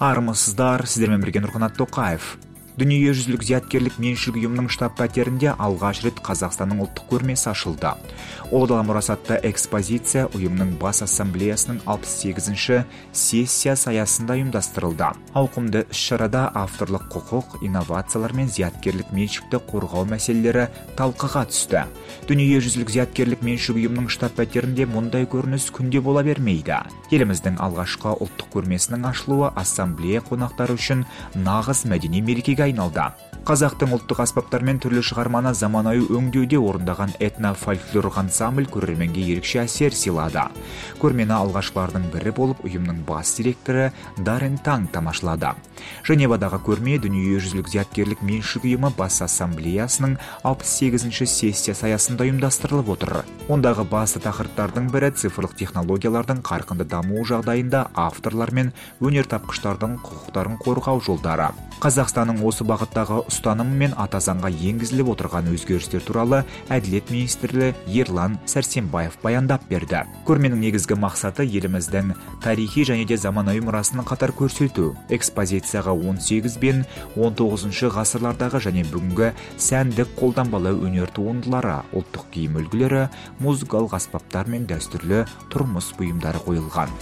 Армысыздар, сіздермен бірге Нұрқанат Тоқаев. Дүниежүзілік зияткерлік меншік ұйымының штаб-пәтерінде алғаш рет Қазақстанның ұлттық көрмесі ашылды. Ұлы дала мұрасы атты экспозиция ұйымның бас ассамблеясының 68-ші сессиясы аясында ұйымдастырылды. Ауқымды іс-шарада авторлық құқық, инновациялар мен зияткерлік меншікті қорғау мәселелері талқыға түсті. Дүниежүзілік зияткерлік меншік ұйымның штаб-пәтерінде мұндай көрініс күнде бола бермейді. Еліміздің алғашқы ұлттық көрмесінің ашылуы ассамблея қонақтары үшін нағыз мәдени мерекеге айналды. Қазақтың ұлттық аспаптар мен түрлі шығарманы заманауи өңдеуде орындаған этно-фольклорлық ансамбль көрерменге ерекше әсер сыйлады. Көрмені алғашқылардың бірі болып ұйымның бас директоры Даррен Таң тамашалады. Женевадағы көрме Дүниежүзілік зияткерлік меншік ұйымы бас ассамблеясының 68-ші сессиясы аясында ұйымдастырылып отыр. Ондағы басты тақырыптардың бірі цифрлық технологиялардың қарқынды дамуы жағдайында авторлар мен өнертапқыштардың құқықтарын қорғау жолдары. Қазақстанның осы бағыттағы ұстанымы мен ата заңға енгізіліп отырған өзгерістер туралы Әділет министрі Ерлан Сәрсенбаев баяндап берді. Көрменің негізгі мақсаты еліміздің тарихи және де заманауи мұрасын қатар көрсету. Экспозицияға 18 бен 19 ғасырлардағы және бүгінгі сәндік қолданбалы өнер туындылары, ұлттық киім үлгілері, музыкалық аспаптар мен дәстүрлі тұрмыс бұйымдары қойылған.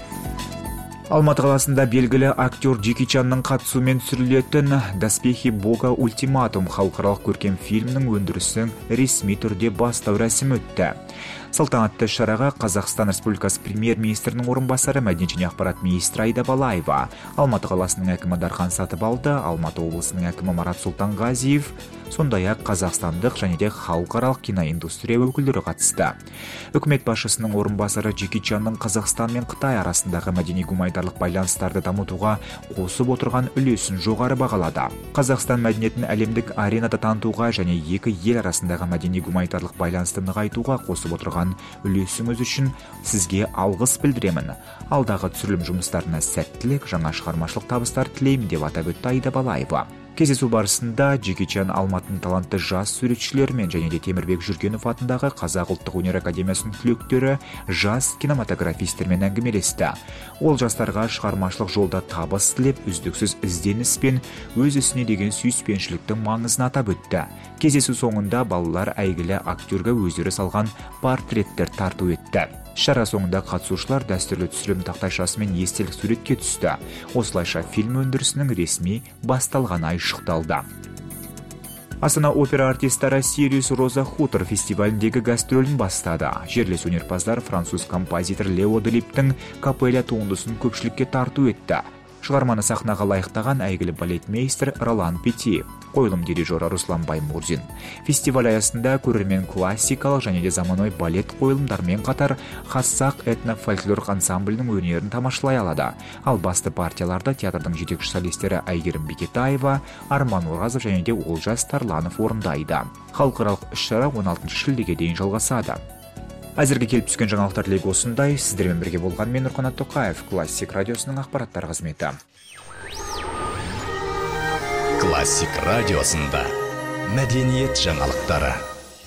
Алматы қаласында белгілі актер Джеки Чанның қатысуымен түсірілетін «Доспехи Бога ультиматум» халықаралық көркем фильмнің өндірісін ресми түрде бастау рәсімі өтті. Салтанатты шараға Қазақстан Республикасы премьер-министрінің орынбасары, мәдениет және ақпарат министрі Аида Балаева, Алматы қаласының әкімі Дархан Сатыбалды, Алматы облысының әкімі Марат Сұлтанғазиев, сондай-ақ қазақстандық және де халықаралық киноиндустрия өкілдері қатысты. Үкімет басшысының орынбасары Джеки Чанның Қазақстан мен Қытай арасындағы мәдени-гуманитарлық байланыстарды дамытуға қосып отырған үлесін жоғары бағалады. Қазақстан мәдениетін әлемдік аренада танытуға және екі ел арасындағы мәдени-гуманитарлық байланысты нығайтуға қосып отырған үлесіңіз үшін сізге алғыс білдіремін. Алдағы түсірілім жұмыстарына сәттілік, жаңа шығармашылық табыстар тілеймін деп атап өтті Аида Балаева. Кездесу барысында Джеки Чан Алматының талантты жас суретшілерімен және де Темірбек Жүргенов атындағы Қазақ ұлттық өнер академиясының түлектері, жас кинематографистермен әңгімелесті. Ол жастарға шығармашылық жолда табыс тілеп, үздіксіз ізденіс пен өз ісіне деген сүйіспеншіліктің маңызын атап өтті. Кездесу соңында балалар әйгілі актерге өздері салған портреттер тарту етті. Шара соңында қатысушылар дәстүрлі түсірілім тақтайшасы мен естелік суретке түсті. Осылайша фильм өндірісінің ресми басталғаны айшықталды. Астана опера артистері Сириус Роза Хутор фестиваліндегі гастролін бастады. Жерлес өнерпаздар француз композитор Лео Делиптің капелля туындысын көпшілікке тарту етті. Шығарманы сахнаға лайықтаған әйгілі балетмейстер Ролан Пети, қойылым дирижері Руслан Баймурзин. Фестиваль аясында көрермен классикалық және де заманауи балет қойылымдармен қатар Қазақ этно-фольклорлық ансамблінің өнерін тамашалай алады. Ал басты партияларды театрдың жетекші солистері Әйгерім Бекетаева, Арман Оразов және де Олжас Тарланов орындайды. Халықаралық іс-шара 16 шілдеге дейін жалғасады. Әзірге келіп түскен жаңалықтар легі осындай. Сіздермен бірге болған мен Нұрқанат Тоқаев, Классик радиосының ақпараттар қызметі. Классик радиосында мәдениет жаңалықтары.